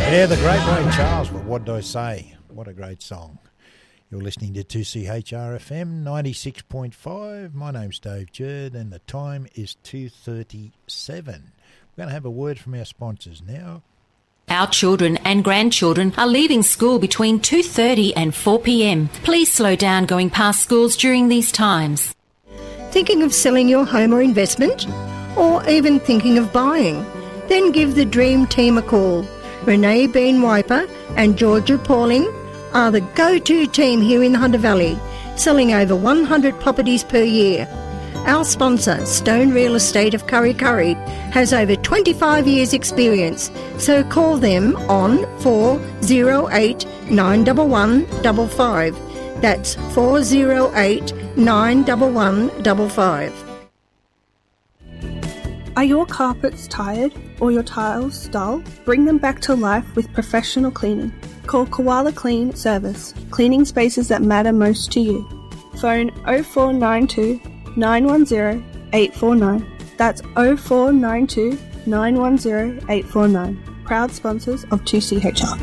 Yeah, the great Ray Charles, but what did I say? What a great song. You're listening to 2CHRFM 96.5. My name's Dave Jerd and the time is 2:37. We're going to have a word from our sponsors now. Our children and grandchildren are leaving school between 2:30 and 4 p.m. Please slow down going past schools during these times. Thinking of selling your home or investment? Or even thinking of buying? Then give the Dream Team a call. Renee Bean Wiper and Georgia Pauling are the go-to team here in the Hunter Valley, selling over 100 properties per year. Our sponsor, Stone Real Estate of Kurri Kurri, has over 25 years' experience, so call them on 408 911 55. That's 408 911 55. Are your carpets tired or your tiles dull? Bring them back to life with professional cleaning. Call Koala Clean Service, cleaning spaces that matter most to you. Phone 0492 910 849. That's 0492 910 849. Proud sponsors of 2CHR.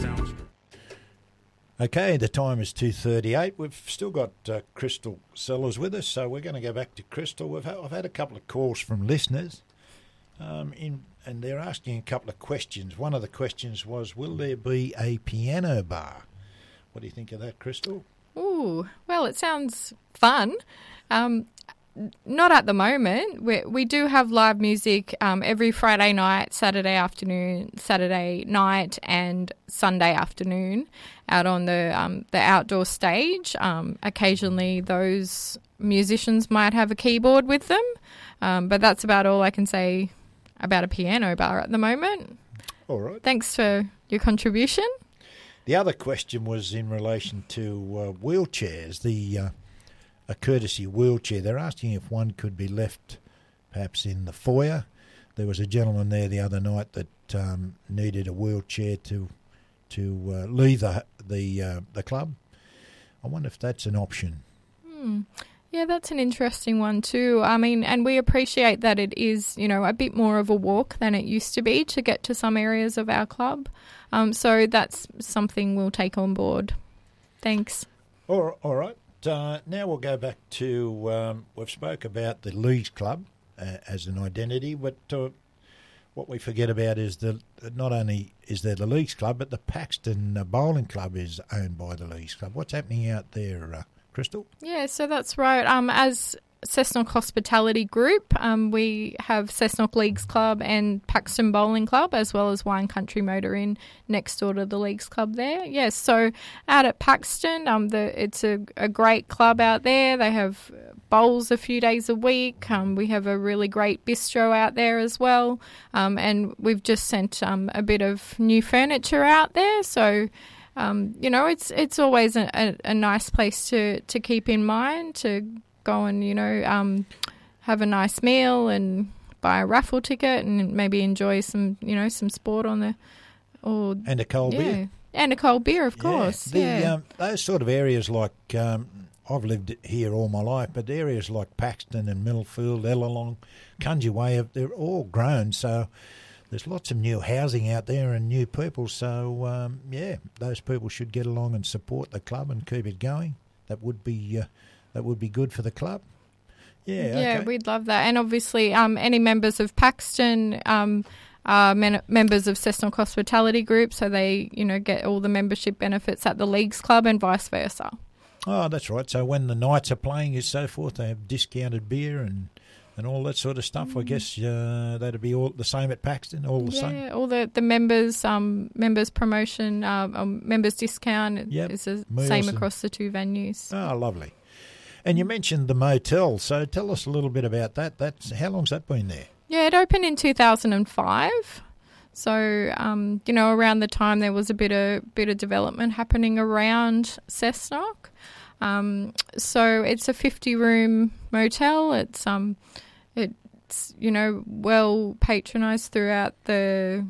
Okay, the time is 2:38. We've still got Crystal Sellers with us, so we're going to go back to Crystal. I've had a couple of calls from listeners, and they're asking a couple of questions. One of the questions was, will there be a piano bar? What do you think of that, Crystal? Ooh, well, it sounds fun. Not at the moment. We do have live music every Friday night, Saturday afternoon, Saturday night, and Sunday afternoon out on the outdoor stage. Occasionally, those musicians might have a keyboard with them, but that's about all I can say about a piano bar at the moment. All right. Thanks for your contribution. The other question was in relation to wheelchairs, a courtesy wheelchair. They're asking if one could be left perhaps in the foyer. There was a gentleman there the other night that needed a wheelchair to leave the club. I wonder if that's an option. Yeah, that's an interesting one too. I mean, and we appreciate that it is, a bit more of a walk than it used to be to get to some areas of our club. So that's something we'll take on board. Thanks. All right. Now we'll go back to, we've spoke about the Leagues Club as an identity, but what we forget about is that not only is there the Leagues Club, but the Paxton Bowling Club is owned by the Leagues Club. What's happening out there, Crystal? Yeah, so that's right. As Cessnock Hospitality Group, we have Cessnock Leagues Club and Paxton Bowling Club, as well as Wine Country Motor Inn next door to the Leagues Club there. Yes, so out at Paxton, it's a great club out there. They have bowls a few days a week. We have a really great bistro out there as well, and we've just sent a bit of new furniture out there, so it's always a nice place to keep in mind, to go and, have a nice meal and buy a raffle ticket and maybe enjoy some sport on the... And a cold beer. And a cold beer, of course. Those sort of areas like... I've lived here all my life, but areas like Paxton and Middlefield, Ellalong, Kunji Way, they're all grown, so there's lots of new housing out there and new people. So, those people should get along and support the club and keep it going. That would be good for the club. Yeah, okay. We'd love that. And obviously, any members of Paxton are members of Cessnock Hospitality Group, so they, get all the membership benefits at the Leagues Club and vice versa. Oh, that's right. So when the Knights are playing and so forth, they have discounted beer and all that sort of stuff. I guess that'd be all the same at Paxton, all the same. Yeah, all the members promotion, members discount is the same across the two venues. Oh, lovely. And you mentioned the motel, so tell us a little bit about that. How long's that been there? Yeah, it opened in 2005. So, around the time there was a bit of development happening around Cessnock. So it's a 50-room motel. It's well patronised throughout the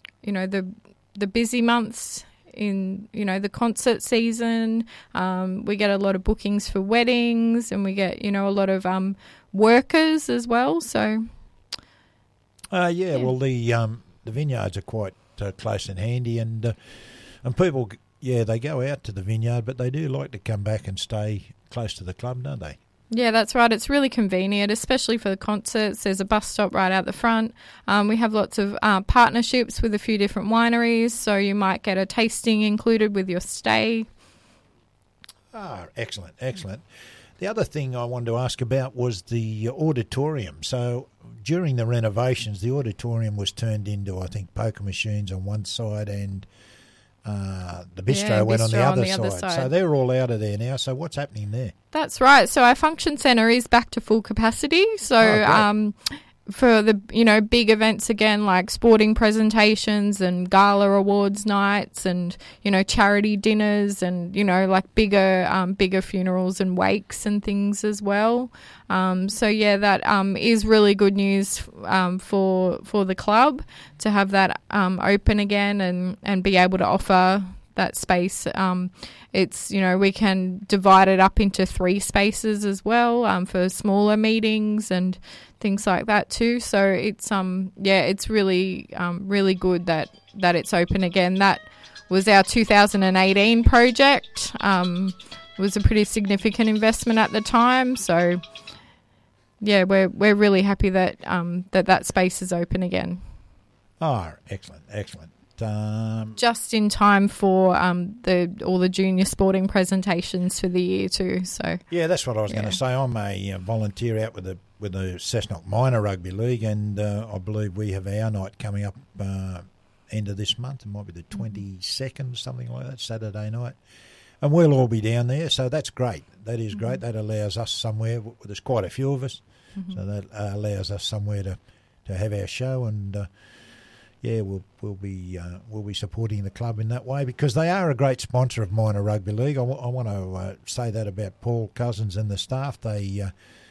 busy months in the concert season. We get a lot of bookings for weddings, and we get a lot of workers as well. So well, the vineyards are quite close and handy, and people, they go out to the vineyard, but they do like to come back and stay close to the club, don't they? Yeah, that's right. It's really convenient, especially for the concerts. There's a bus stop right out the front. We have lots of partnerships with a few different wineries, so you might get a tasting included with your stay. Excellent. The other thing I wanted to ask about was the auditorium. So during the renovations, the auditorium was turned into, I think, poker machines on one side and the bistro went on the other side. So they're all out of there now. So what's happening there? That's right. So our function centre is back to full capacity. So for the big events again, like sporting presentations and gala awards nights and charity dinners and like bigger funerals and wakes and things as well. That is really good news for the club to have that open again and be able to offer that space. It's we can divide it up into 3 spaces as well for smaller meetings and things like that too. So it's it's really really good that it's open again. That was our 2018 project. It was a pretty significant investment at the time. So yeah, we're really happy that that space is open again. Oh, excellent. Just in time for all the junior sporting presentations for the year too. So yeah, that's what I was going to say. I'm a volunteer out with the Cessnock Minor Rugby League, and I believe we have our night coming up end of this month. It might be the 22nd, something like that, Saturday night, and we'll all be down there. So that's great. That is great. That allows us somewhere. There's quite a few of us, so that allows us somewhere to have our show and. We'll be supporting the club in that way because they are a great sponsor of Minor Rugby League. I want to say that about Paul Cousins and the staff. They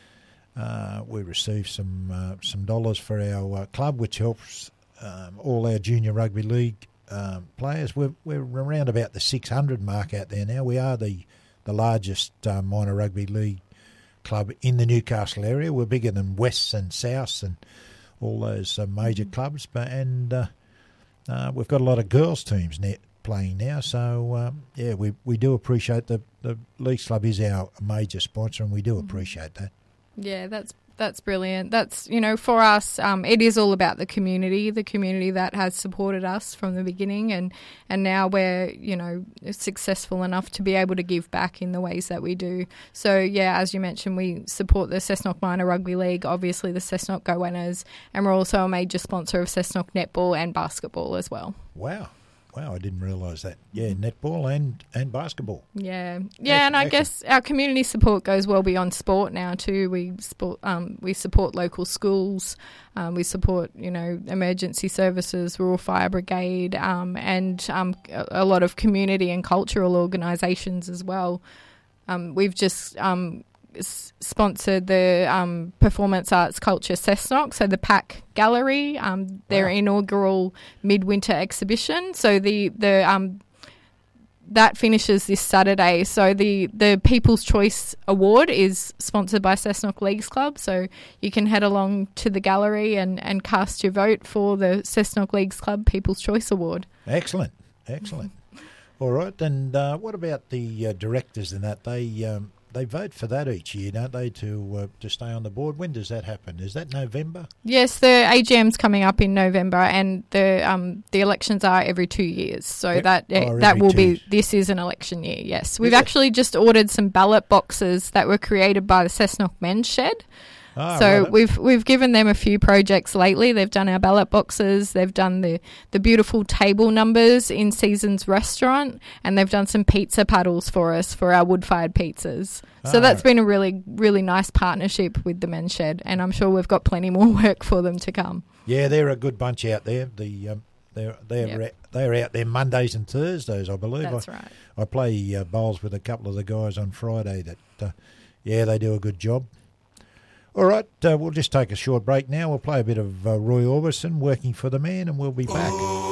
we receive some dollars for our club, which helps all our junior rugby league players. We're around about the 600 mark out there now. We are the largest minor rugby league club in the Newcastle area. We're bigger than Wests and Souths and all those major clubs, and we've got a lot of girls' teams playing now. So we do appreciate the Leagues Club is our major sponsor, and we do appreciate that. Yeah, that's brilliant. That's for us, it is all about the community that has supported us from the beginning, and now we're successful enough to be able to give back in the ways that we do. So yeah, as you mentioned, we support the Cessnock Minor Rugby League, obviously the Cessnock Goannas, and we're also a major sponsor of Cessnock Netball and Basketball as well. Wow, I didn't realise that. Yeah, netball and basketball. Yeah, and I guess our community support goes well beyond sport now too. We support local schools, we support emergency services, Rural Fire Brigade, and a lot of community and cultural organisations as well. We've just sponsored the Performance Arts Culture Cessnock, so the PAC Gallery, their inaugural midwinter exhibition. So that finishes this Saturday. So the People's Choice Award is sponsored by Cessnock Leagues Club, so you can head along to the gallery and cast your vote for the Cessnock Leagues Club People's Choice Award. Excellent. All right, and what about the directors and that? They vote for that each year, don't they, to stay on the board? When does that happen? Is that November? Yes, the AGM's coming up in November, and the elections are every 2 years. So that will be. This is an election year. Yes, we've actually just ordered some ballot boxes that were created by the Cessnock Men's Shed. So right. We've given them a few projects lately. They've done our ballot boxes. They've done the beautiful table numbers in Seasons Restaurant, and they've done some pizza paddles for us for our wood-fired pizzas. So that's been a really, really nice partnership with the Men's Shed, and I'm sure we've got plenty more work for them to come. Yeah, they're a good bunch out there. They're out there Mondays and Thursdays, I believe. That's right. I play bowls with a couple of the guys on Friday that, they do a good job. All right, we'll just take a short break now. We'll play a bit of Roy Orbison, Working for the Man, and we'll be back.